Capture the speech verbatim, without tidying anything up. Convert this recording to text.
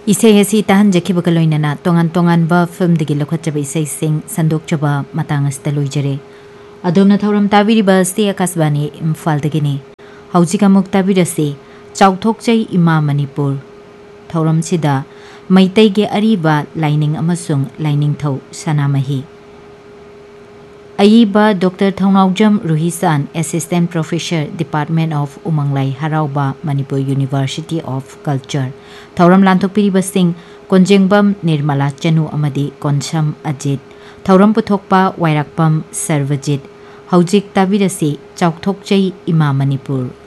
Isay asi tahan jaki bakaloy na na tongan-tongan ba film digi lokhatjaba isay sing sandokjaba matangas taloy jare. Adom na thauram tabiriba asti akasbani Imphal dagini. Haujika muk tabirasi Chauthokjai Ima Manipur. Thauram sida Maitai ge ariba lining amasung lining thau sanamahi. Ayiba Doctor Thongnaujam Ruhisan, Assistant Professor, Department of Umanglai Harauba, Manipur University of Culture. Thauram Lanthokpiriba Singh, Konjengbam Nirmala Chanu Amadi, Konsam Ajit. Thauram Puthokpa Wairakpam Sarvajit. Haujik Tabirasi, Chauthokjai Ima Manipur.